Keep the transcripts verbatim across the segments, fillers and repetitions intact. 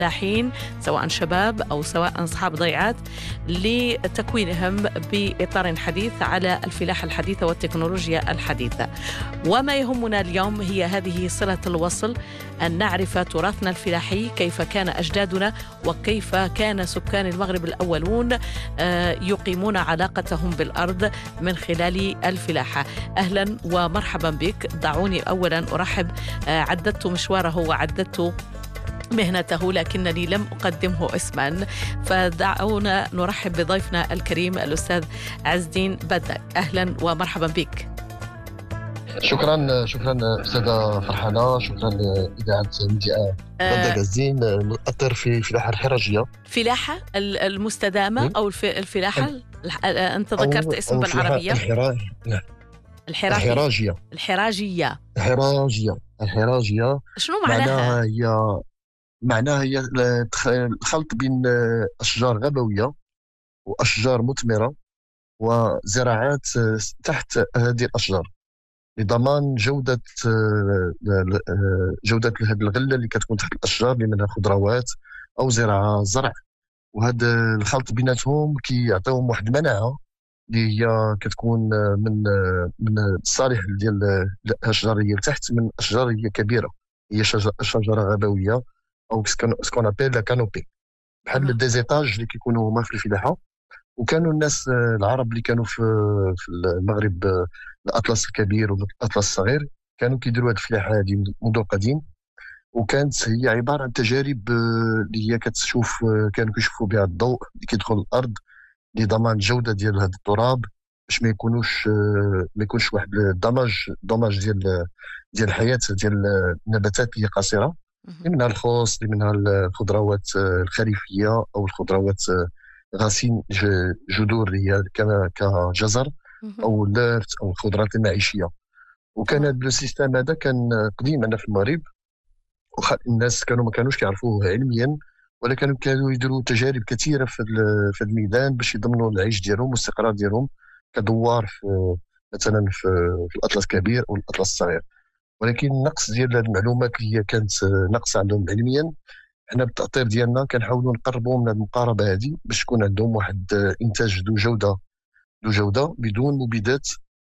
فلاحين سواء شباب أو سواء أصحاب ضيعات لتكوينهم بإطار حديث على الفلاحة الحديثة والتكنولوجيا الحديثة. وما يهمنا اليوم هي هذه صلة الوصل، أن نعرف تراثنا الفلاحي، كيف كان أجدادنا وكيف كان سكان المغرب الأولون يقيمون علاقتهم بالأرض من خلال الفلاحة. أهلا ومرحبا بك. دعوني أولا أرحب، عددت مشواره وعددت مهنته لكنني لم أقدمه اسما، فدعونا نرحب بضيفنا الكريم الأستاذ عز الدين بدك. أهلا ومرحبا بك. شكرا شكرا أستاذة فرحانة، شكرا لإذاعة ميديا بدك عز الدين. نؤثر في فلاحة الحراجية، فلاحة المستدامة أو الفلاحة أنت ذكرت اسم بالعربية الحراجية الحراجية الحراجية الحراجية شنو معناها؟ معناها هي معناها هي الخلط بين أشجار غابوية وأشجار مثمرة وزراعات تحت هذه الأشجار لضمان جودة جودة هذه الغلة اللي كتكون تحت الأشجار، اللي منها خضروات أو زراعة زرع. وهذا الخلط بيناتهم كيعطيهم واحد المناعة اللي هي كتكون من من الصالح ديال الأشجار اللي تحت من أشجار هي كبيرة، هي شجرة غابوية أو سكون أبيل لا كانوبي، بحال الديزيتاج اللي كيكونوا هما في الفلاحة. وكانوا الناس العرب اللي كانوا في في المغرب، الأطلس الكبير والأطلس الصغير، كانوا كيديروا هذه الفلاحة هذه منذ القديم. وكانت هي عبارة عن تجارب اللي هي كتشوف، كانوا كيشوفوا بها الضوء اللي كيدخل الأرض لضمان الجودة ديال هذا التراب، باش ما يكونوش ما يكونش واحد الدمج دمج ديال ديال الحياة ديال النباتات اللي قصيرة، منها الخوص، منها الخضروات الخريفية أو الخضروات غاسين جذور اللي هي كجزر أو اللافت أو الخضرات المعيشية. وكان هذا السيستم هذا كان قديم عندنا في المغرب، وخا الناس كانوا ما كانوش كيعرفوه علميا، ولكن كانوا يديروا تجارب كثيرة في في الميدان باش يضمنوا العيش ديالهم والاستقرار ديالهم كدوار في مثلا في, في الأطلس الكبير أو الأطلس الصغير. ولكن النقص ديال هذه المعلومات اللي هي كانت نقص عندهم علميا، حنا بالتأطير ديالنا كنحاولوا نقربوا من هذه المقاربة هذه باش يكون عندهم واحد إنتاج ذو جودة ذو جودة بدون مبيدات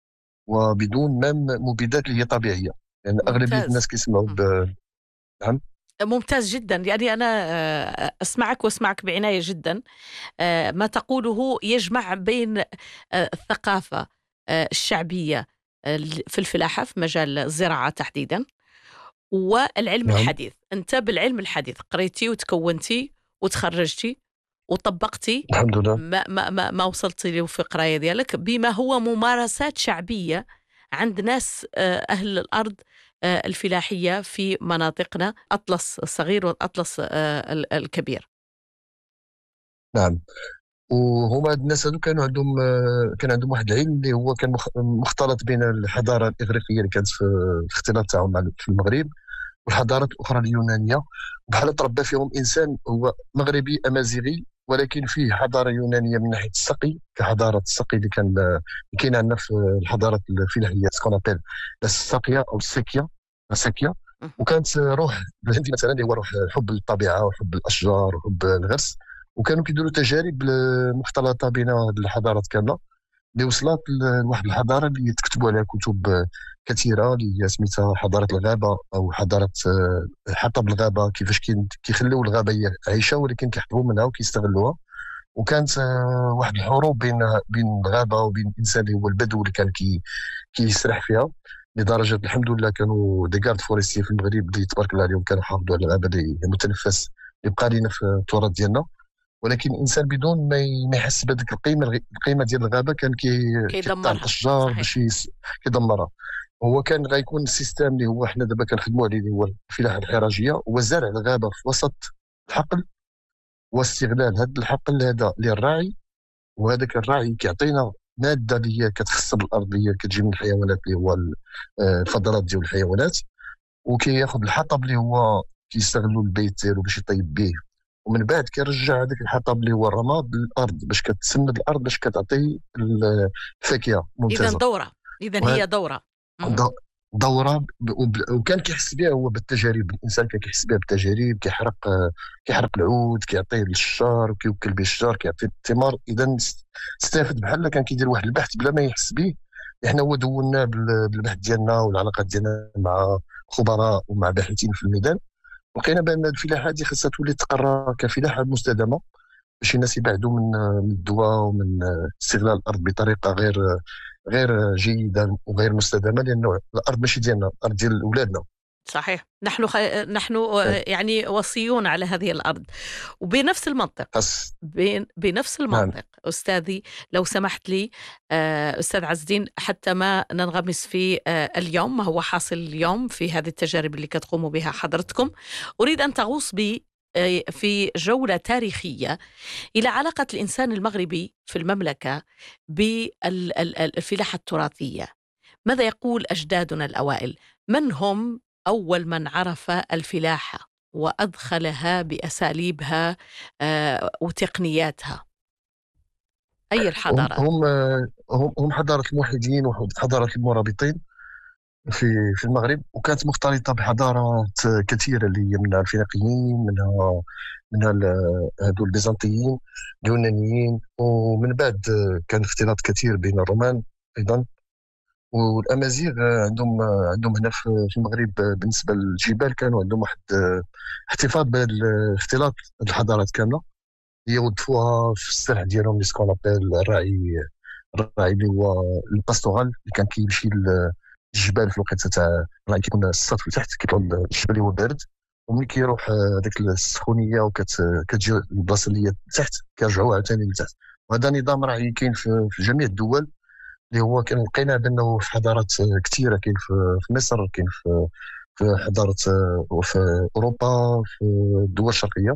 وبدون مام مبيدات اللي هي طبيعية، يعني أغلبية الناس كيسمعوا ب... نعم ممتاز جدا. يعني أنا أسمعك وأسمعك بعناية جدا. ما تقوله يجمع بين الثقافة الشعبية في الفلاحة في مجال الزراعة تحديدا والعلم نعم. الحديث. أنت بالعلم الحديث قريتي وتكونتي وتخرجتي وطبقتي الحمد لله ما, ما, ما, ما وصلت له في قراية ديالك بما هو ممارسات شعبية عند ناس أهل الأرض الفلاحية في مناطقنا، أطلس الصغير والأطلس الكبير. نعم. وهما الناس هذو كانوا عندهم كان عندهم واحد العلم اللي هو كان مختلط بين الحضارة الإغريقية اللي كانت في الاختلاط تاعهم في المغرب والحضارات الأخرى اليونانية، وبحال تربى فيهم إنسان هو مغربي أمازيغي، ولكن فيه حضارة يونانية من ناحية السقي، كحضارة السقي اللي كان كاين عندنا في الحضارات الفلاحية سكون أبيل الساقية أو الساكية الساكية. وكانت روح الهندي مثلا اللي هو روح حب الطبيعة وحب الأشجار وحب الغرس، وكانوا كيديروا تجارب مختلطة بين هذه الحضارات كاملة اللي وصلت لواحد الحضارة اللي تكتبوا عليها كتب كثيرة اللي هي سميتها حضارة الغابة أو حضارة حطب الغابة، كيفاش كيخليوا الغابة عايشة ولكن كيحطبوا منها وكيستغلوها. وكانت واحد الحروب بين بين الغابة وبين الإنسان اللي هو البدو اللي كان كي كيسرح فيها، لدرجة الحمد لله كانوا دي غارد فورستي في المغرب اللي تبارك الله عليهم كانوا حافظوا على الغابة اللي متنفس يبقى لنا في التراث ديالنا. ولكن الانسان بدون ما يحس بهذيك القيمه القيمه ديال الغابه كان كيقطع الاشجار باش كيدمرها. هو كان غيكون السيستم اللي هو حنا دابا كنخدموا عليه اللي هو الفلاحه الحراجيه، هو زرع الغابه في وسط الحقل واستغلال هذا الحقل هذا للراعي، وهذاك الراعي كيعطينا ماده اللي هي كتخصب الارض اللي هي كتجي من الحيوانات اللي هو الفضلات ديال الحيوانات، وكياخذ الحطب اللي هو كيستغلوا البيت ديالو باش يطيب به، ومن بعد كيرجع هذاك الحطب اللي هو الرماد للارض باش كتسمد الارض باش كتعطي الفاكهه ممتازه. اذا دوره اذا هي دوره دوره ب- وب- وكان كيحس بها هو بالتجارب. الانسان كان كيحس بها بالتجارب، كيحرق آه، كيحرق العود، كيعطيه للشجار وكيوكل به الشجار، كيعطيه الثمار. اذا است- استافد بحال كان كيدير واحد البحث بلا ما يحس به. احنا هو دولنا بال- بالبحث ديالنا والعلاقات ديالنا مع خبراء ومع باحثين في الميدان. لقينا بان الفلاحه هذه خاصها تولي تقرا كفلاحه مستدامه، باش الناس يبعدوا من من الدواء ومن استغلال الارض بطريقه غير غير جيده وغير مستدامه، لانه الارض ماشي ديالنا، الارض ديال اولادنا. صحيح. نحن خ... نحن آه، يعني وصيون على هذه الأرض. وبنفس المنطق، خاص. بين بنفس نعم. المنطق أستاذي، لو سمحت لي آه، أستاذ عز الدين، حتى ما ننغمس في آه، اليوم ما هو حاصل اليوم في هذه التجارب اللي كتقوموا بها حضرتكم، أريد أن تغوص بي آه، في جولة تاريخية إلى علاقة الإنسان المغربي في المملكة بالفلاحة التراثية. ماذا يقول أجدادنا الأوائل؟ من هم أول من عرف الفلاحة وأدخلها بأساليبها آه، وتقنياتها؟ أي هم الحضارات؟ هم هم هم حضاره الموحدين وحضاره المرابطين في في المغرب، وكانت مختلطه بحضارات كثيره اللي هي منها الفينيقيين، منها منها ال- هذو البيزنطيين، اليونانيين، ومن بعد كان اختلاط كثير بين الرومان ايضا. والامازيغ عندهم عندهم هنا في في المغرب بالنسبه للجبال كانوا عندهم واحد احتفاظ بالاختلاط الحضارات كامله. هي وظفوها في السرح ديالهم اللي سكون ابيل الراعي الراعي اللي هو الباستورال، اللي كان كيمشي للجبال في الوقت تاع الراعي، كيكون السطح تحت كيطلع الجبل اللي هو بارد، وملي كيروح هذيك السخونيه وكتجي البلاصه اللي هي تحت كيرجعوا عاوتاني لتحت. وهذا نظام راعي كاين في في جميع الدول، اللي هو كان لقينا بانه في حضارات كثيره، كاين في في مصر، كاين في في حضاره في اوروبا، في الدول الشرقيه.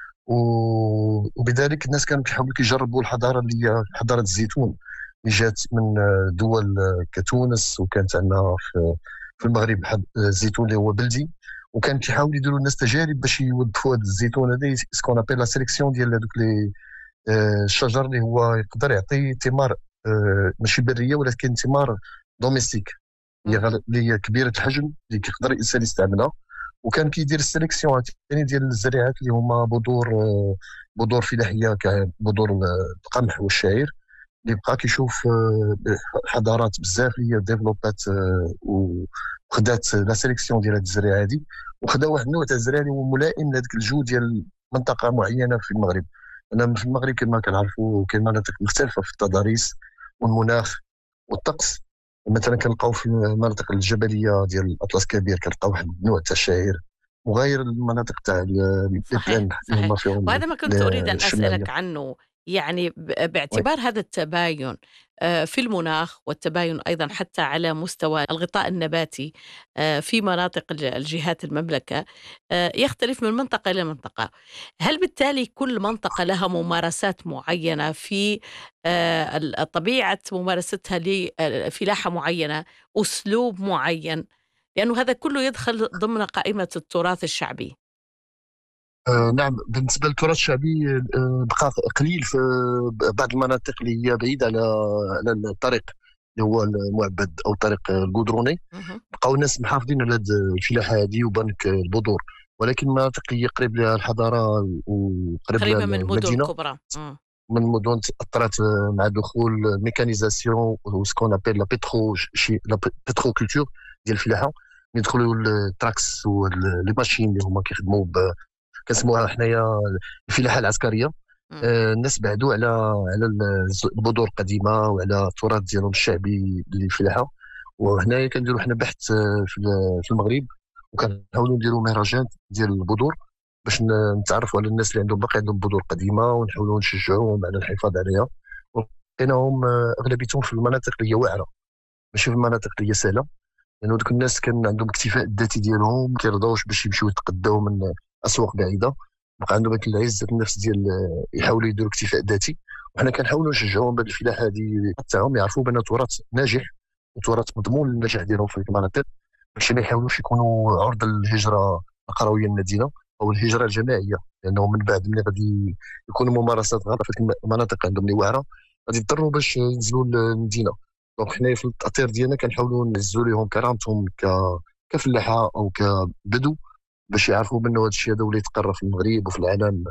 و- وبذلك الناس كانوا كيحاولوا كيجربوا الحضاره اللي هي حضاره الزيتون، اللي جات من دول كتونس، وكانت عندنا في في المغرب حد- الزيتون اللي هو بلدي. وكان كيحاولوا يديروا الناس تجارب باش يوظفوا هذا الزيتون هذا، سكون ابيل لا سيليكسيون ديال هذوك لي آه، الشجر اللي هو يقدر يعطي ثمار آه، ماشي بريه ولكن ثمار دوميستيك، هي مهم. غال- اللي هي كبيره الحجم اللي كيقدر الانسان يستعملها. وكان كيدير السيليكسيون ثاني ديال الزراعات اللي هما بذور آه، بذور فلاحيه كبذور القمح والشعير، اللي بقى كيشوف آه، حضارات بزاف اللي هي ديفلوبات آه، وخدات لا سيليكسيون ديال هذه الزراعه هذه، وخدا واحد النوع تاع الزراعه اللي هو ملائم لهذيك الجو ديال منطقه معينه في المغرب. انا في المغرب كما كنعرفوا كاين مناطق مختلفه في التضاريس والمناخ والطقس. مثلا كنلقاو في المناطق الجبليه ديال الاطلس الكبير كنلقاو واحد النوع تاع الشعير، وغير المناطق تاع صحيح، البلان اللي صحيح. هما فيهم وهذا ما كنت أريد أن الشماليه. أسألك عنه، يعني ب- وي. باعتبار هذا التباين آه، في المناخ، والتباين أيضا حتى على مستوى الغطاء النباتي آه، في مناطق الج- الجهات المملكة آه، يختلف من منطقة إلى منطقة. هل بالتالي كل منطقة لها ممارسات معينة في آه، ال- طبيعة ممارستها لفلاحة معينة، أسلوب معين؟ لأنه هذا كله يدخل ضمن قائمة التراث الشعبي. آه نعم، بالنسبه للتراث الشعبي آه بقى قليل في بعض المناطق اللي هي بعيده على على الطريق اللي هو المعبد او الطريق القدروني. مهم. بقاو الناس محافظين على هاد الفلاحه هذه وبنك البذور. ولكن المناطق اللي هي قريب لها الحضاره وقريب لها قريبة من المدن المدينه، الكبرى. مم. من المدن تاثرت مع دخول الميكانيزاسيون وسكون ابيل لا بيترو شي لا بيترو كولتور ديال الفلاحه. يدخلوا التراكس ولي ماشين اللي هما كيخدموا ب- كنسموها حنايا الفلاحه العسكريه. مم. آه، الناس بعدوا على على البذور القديمه وعلى التراث ديالهم الشعبي للفلاحه. وهنايا كنديروا حنا بحث آه، في في المغرب، وكنحاولوا نديروا مهرجان ديال البذور باش ن- نتعرفوا على الناس اللي عندهم باقي عندهم بذور قديمه، ونحاولوا نشجعوهم على الحفاظ عليها. ولقيناهم آه، اغلبيتهم في المناطق اللي هي واعره، ماشي في المناطق اللي هي سهله، لانه دوك الناس كان عندهم اكتفاء الذاتي ديالهم، ما كيرضاوش باش يمشيو يتقداو من اسواق بعيده. بقى عندهم هذيك العزه النفس ديال آه، يحاولوا يديروا اكتفاء ذاتي. وحنا كنحاولوا نشجعوهم بهذه الفلاحه هذه تاعهم، يعرفوا بان تراث ناجح وتراث مضمون للنجاح ديالهم في المناطق، باش ما يحاولوش يكونوا عرضه للهجره القرويه المدينه او الهجره الجماعيه. لانه من بعد ملي غادي يكونوا ممارسات غلط في المناطق عندهم اللي واعره، غادي يضطروا باش ينزلوا للمدينه. دونك حنا في التاثير ديالنا كنحاولوا نهزوا لهم كرامتهم ك كفلاحه او كبدو، باش يعرفوا بانه هذا الشيء هذا ولى يتقرا في المغرب وفي العالم